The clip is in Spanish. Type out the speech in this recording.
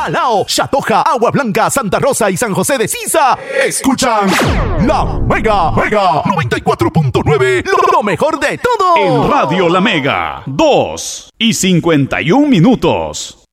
Silao, Chatoja, Agua Blanca, Santa Rosa y San José de Sisa escuchan La Mega 94.9, lo mejor de todo. En Radio La Mega, 2:51.